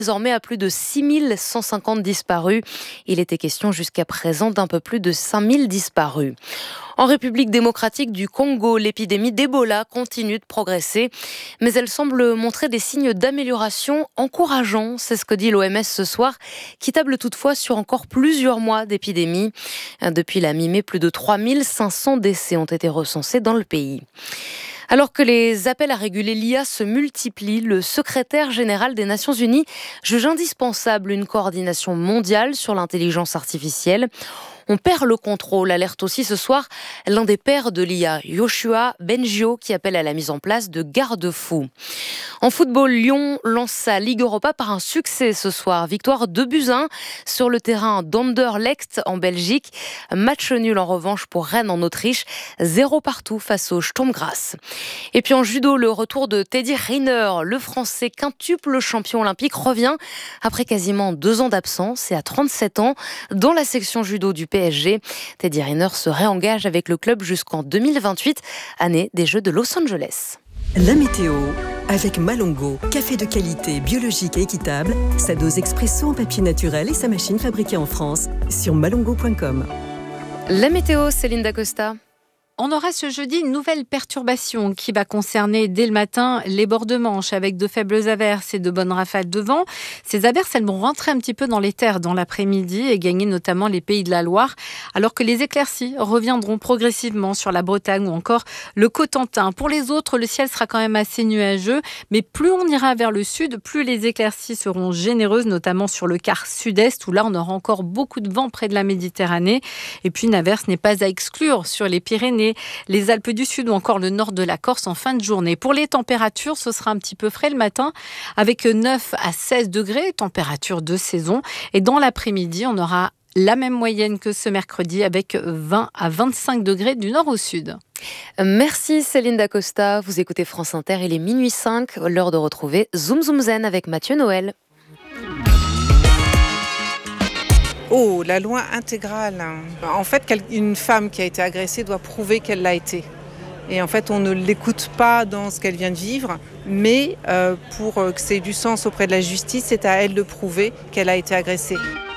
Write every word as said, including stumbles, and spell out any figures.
Désormais à plus de six mille cent cinquante disparus. Il était question jusqu'à présent d'un peu plus de cinq mille disparus. En République démocratique du Congo, l'épidémie d'Ebola continue de progresser, mais elle semble montrer des signes d'amélioration encourageants. C'est ce que dit l'O M S ce soir, qui table toutefois sur encore plusieurs mois d'épidémie. Depuis la mi-mai, plus de trois mille cinq cents décès ont été recensés dans le pays. Alors que les appels à réguler l'I A se multiplient, le secrétaire général des Nations Unies juge indispensable une coordination mondiale sur l'intelligence artificielle. On perd le contrôle, alerte aussi ce soir l'un des pères de l'I A, Yoshua Bengio, qui appelle à la mise en place de garde-fous. En football, Lyon lance sa Ligue Europa par un succès ce soir. Victoire deux buts à un sur le terrain d'Anderlecht en Belgique. Match nul en revanche pour Rennes en Autriche. Zéro partout face au Sturm Graz. Et puis en judo, le retour de Teddy Riner, le Français quintuple champion olympique, revient après quasiment deux ans d'absence et à trente-sept ans dans la section judo du P S G. Teddy Riner se réengage avec le club jusqu'en deux mille vingt-huit, année des Jeux de Los Angeles. La météo avec Malongo, café de qualité, biologique et équitable, sa dose expresso en papier naturel et sa machine fabriquée en France sur malongo point com. La météo, Céline Dacosta. On aura ce jeudi une nouvelle perturbation qui va concerner dès le matin les bords de Manche avec de faibles averses et de bonnes rafales de vent. Ces averses, elles vont rentrer un petit peu dans les terres dans l'après-midi et gagner notamment les Pays de la Loire, alors que les éclaircies reviendront progressivement sur la Bretagne ou encore le Cotentin. Pour les autres, le ciel sera quand même assez nuageux, mais plus on ira vers le sud, plus les éclaircies seront généreuses, notamment sur le quart sud-est où là on aura encore beaucoup de vent près de la Méditerranée. Et puis une averse n'est pas à exclure sur les Pyrénées, les Alpes du Sud ou encore le nord de la Corse en fin de journée. Pour les températures, ce sera un petit peu frais le matin avec neuf à seize degrés, température de saison. Et dans l'après-midi, on aura la même moyenne que ce mercredi avec vingt à vingt-cinq degrés du nord au sud. Merci Céline Dacosta. Vous écoutez France Inter, il est minuit cinq, l'heure de retrouver Zoom Zoom Zen avec Mathieu Noël. Oh, la loi intégrale. En fait, une femme qui a été agressée doit prouver qu'elle l'a été. Et en fait, on ne l'écoute pas dans ce qu'elle vient de vivre, mais euh, pour que ça ait du sens auprès de la justice, c'est à elle de prouver qu'elle a été agressée.